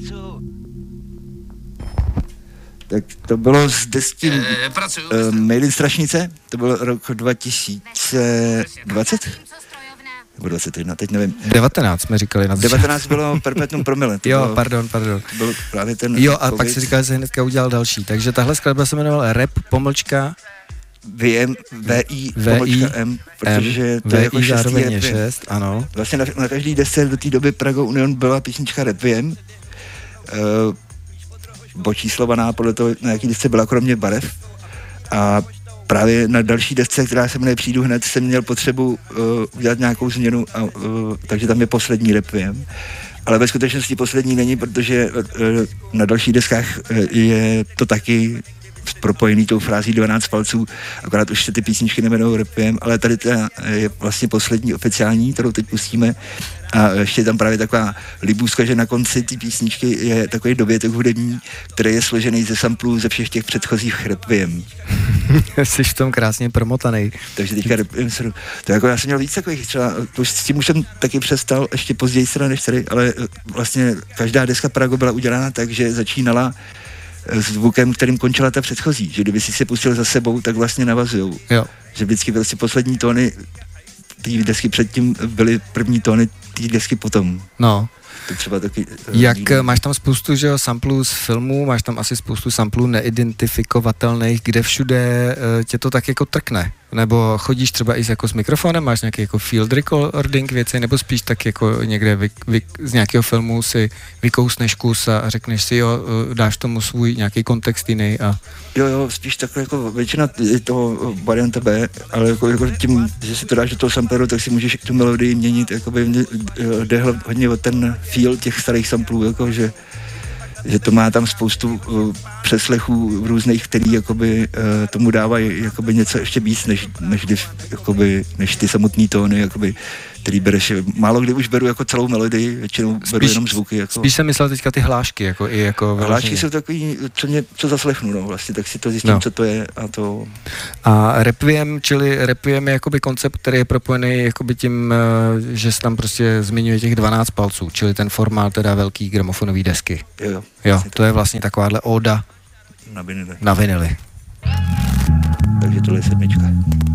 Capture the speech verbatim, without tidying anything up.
Tak to bylo z desky uh, Mailin Strašnice, to byl rok dva tisíce dvacet? Nebo dvacet jedna, teď nevím. devatenáct jsme říkali na začátku. devatenáct bylo Perpetuum Promile. To jo, bylo, pardon, pardon. Byl právě ten jo, a COVID. pak si říkal, že se hnedka udělal další. Takže tahle skladba se jmenovala Rap, pomlčka V M, V I, pomlčka M, protože to je jako šestý je šest, ano. Vlastně na, na každý desce do té doby Prago Union byla písnička Rap V M, uh, bočíslovaná podle toho, na jaký desce byla, kromě barev. A právě na další desce, která se jmenuje Přijdu hned, jsem měl potřebu uh, udělat nějakou změnu, a, uh, takže tam je poslední Rap V M. Ale ve skutečnosti poslední není, protože uh, na dalších deskách uh, je to taky propojený tou frází dvanáct palců, akorát už se ty písničky nemenou Rap V M, ale tady ta je vlastně poslední oficiální, kterou teď pustíme. A ještě je tam právě taková libůzka, že na konci té písničky je takový dovětek hudební, který je složený ze samplů ze všech těch předchozích Rap V M. Jsi v tom krásně promotanej. Takže teďka Rap V M, to jako já jsem měl víc takových, třeba, to už s tím už jsem taky přestal, ještě později strana než tady, ale vlastně každá deska Prago byla udělána tak, že začínala s zvukem, kterým končila ta předchozí, že kdyby si se pustil za sebou, tak vlastně navazujou. Jo. Že vždycky vlastně poslední tóny té desky předtím byly první tóny té desky potom. No. To třeba taky... Jak díl. Máš tam spoustu, že jo, samplů z filmů, máš tam asi spoustu samplů neidentifikovatelných, kde všude tě to tak jako trkne? Nebo chodíš třeba i jako s mikrofonem, máš nějaký jako field recording věci, nebo spíš tak jako někde vy, vy, z nějakého filmu si vykousneš kus a řekneš si, jo, dáš tomu svůj nějaký kontext jiný a... Jo, jo, spíš takhle jako většina toho varianta B, ale jako, jako tím, že si to dáš do toho sampleru, tak si můžeš tu melodii měnit, jakoby jde hodně o ten feel těch starých samplů, jako že že to má tam spoustu uh, přeslechů různých, který jakoby, uh, tomu dávají jakoby něco ještě víc, než, než, jakoby, než ty samotný tóny, jakoby, který bereš. Málo kdy už beru jako celou melodii, většinou beru spíš, jenom zvuky. Jako. Spíš jsem myslel teďka ty hlášky, jako i jako... Hlášky jsou takový, co, mě, co zaslechnu, no, vlastně, tak si to zjistím, no. Co to je a to... A Requiem, čili Requiem je jakoby koncept, který je propojený jakoby tím, že se tam prostě zmiňuje těch dvanáct palců, čili ten formát teda velký gramofonový desky. Jo, jo. Jo, to je vlastně takováhle óda na vinily. Na vinily. Takže tohle je sedmička.